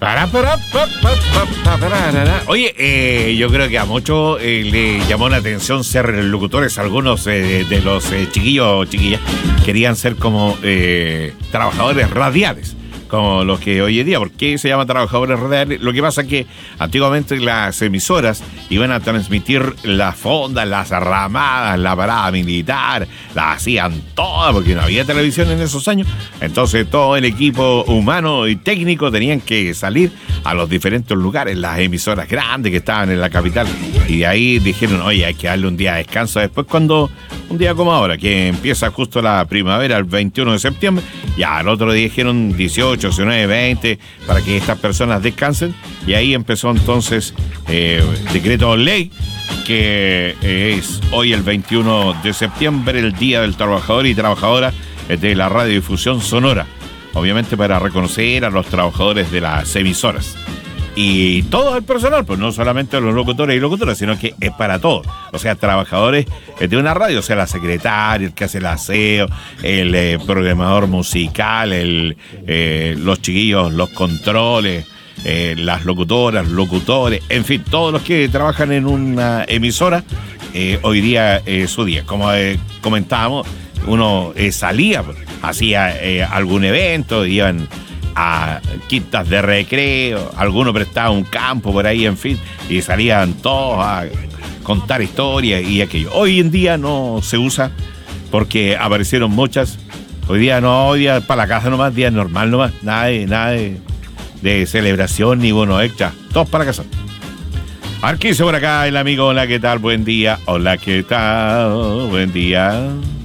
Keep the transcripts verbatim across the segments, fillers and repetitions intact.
Oye, eh, yo creo que a muchos eh, le llamó la atención ser locutores. Algunos eh, de los eh, chiquillos o chiquillas querían ser como eh, trabajadores radiales, como los que hoy en día. ¿Por qué se llaman trabajadores radiales? Lo que pasa es que antiguamente las emisoras iban a transmitir las fondas, las ramadas, la parada militar, las hacían todas porque no había televisión en esos años. Entonces todo el equipo humano y técnico tenían que salir a los diferentes lugares, las emisoras grandes que estaban en la capital. Y de ahí dijeron, oye, hay que darle un día de descanso. Después cuando, un día como ahora, que empieza justo la primavera, el veintiuno de septiembre, ya al otro día dijeron dieciocho, diecinueve, veinte, para que estas personas descansen. Y ahí empezó entonces eh, decreto ley, que eh, es hoy el veintiuno de septiembre, el Día del Trabajador y Trabajadora de la Radiodifusión Sonora. Obviamente para reconocer a los trabajadores de las emisoras. Y todo el personal, pues no solamente los locutores y locutoras, sino que es para todos. O sea, trabajadores de una radio, o sea, la secretaria, el que hace el aseo, el eh, programador musical, el, eh, los chiquillos, los controles, eh, las locutoras, locutores, en fin, todos los que trabajan en una emisora, eh, hoy día es eh, su día. Como eh, comentábamos, uno eh, salía, hacía eh, algún evento, iban a quintas de recreo, alguno prestaba un campo por ahí, en fin, y salían todos a contar historias y aquello. Hoy en día no se usa porque aparecieron muchas. Hoy día no, hoy día para la casa nomás, día normal nomás, nada de, nada de, de celebración ni bono extra, todos para la casa. A ver, ¿qué dice por acá el amigo? Hola, ¿qué tal? Buen día. Hola, ¿qué tal? Buen día.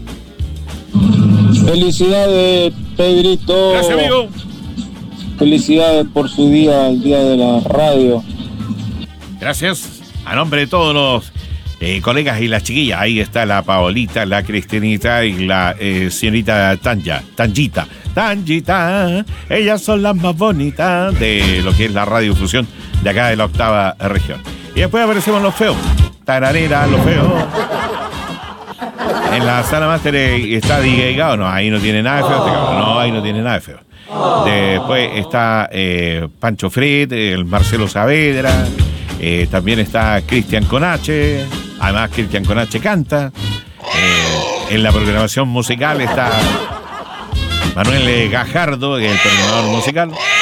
Felicidades, Pedrito. Gracias, amigo. Felicidades por su día, el día de la radio. Gracias. A nombre de todos los eh, colegas y las chiquillas, ahí está la Paolita, la Cristinita y la eh, señorita Tanja, Tanjita, Tanjita. Ellas son las más bonitas de lo que es la radiofusión de acá de la octava región. Y después aparecemos los feos. Tararera, los feos. En la sala máster está D J Gao. No, ahí no tiene nada de feo. No, ahí no tiene nada de feo. Después está eh, Pancho Fred, el Marcelo Saavedra. Eh, también está Cristian Conache. Además, Cristian Conache canta. Eh, en la programación musical está Manuel Gajardo, que es el programador musical.